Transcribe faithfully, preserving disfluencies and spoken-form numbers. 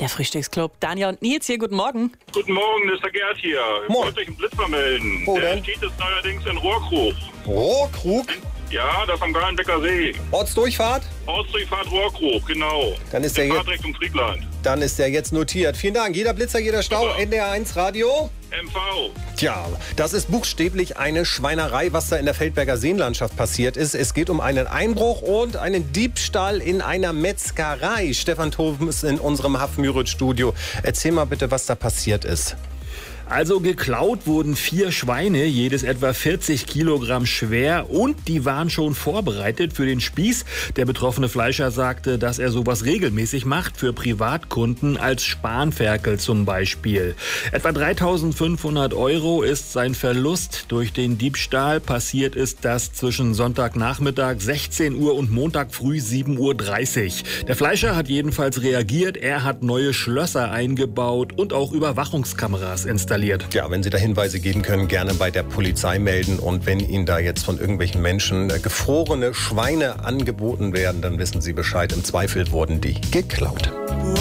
Der Frühstücksclub. Daniel und Nils hier, guten Morgen. Guten Morgen, das ist der Gerd hier. Ich Moin. wollte euch einen Blitzer melden. Wo der denn? steht jetzt neuerdings in Rohrkrug. Rohrkrug? Ja, das am Galenbecker See. Ortsdurchfahrt? Ausdurchfahrt Rohrkrug, genau. Dann ist der der fahrt jetzt- Richtung Friedland. Dann ist der jetzt notiert. Vielen Dank. Jeder Blitzer, jeder Stau. Super. N D R eins Radio. M V. Tja, das ist buchstäblich eine Schweinerei, was da in der Feldberger Seenlandschaft passiert ist. Es geht um einen Einbruch und einen Diebstahl in einer Metzgerei. Stefan Thoms in unserem Hafmüritz-Studio. Erzähl mal bitte, was da passiert ist. Also geklaut wurden vier Schweine, jedes etwa vierzig Kilogramm schwer, und die waren schon vorbereitet für den Spieß. Der betroffene Fleischer sagte, dass er sowas regelmäßig macht, für Privatkunden als Spanferkel zum Beispiel. Etwa dreitausendfünfhundert Euro ist sein Verlust durch den Diebstahl. Passiert ist das zwischen Sonntagnachmittag sechzehn Uhr und Montag früh sieben Uhr dreißig. Der Fleischer hat jedenfalls reagiert. Er hat neue Schlösser eingebaut und auch Überwachungskameras installiert. Ja, wenn Sie da Hinweise geben können, gerne bei der Polizei melden. Und wenn Ihnen da jetzt von irgendwelchen Menschen äh, gefrorene Schweine angeboten werden, dann wissen Sie Bescheid. Im Zweifel wurden die geklaut.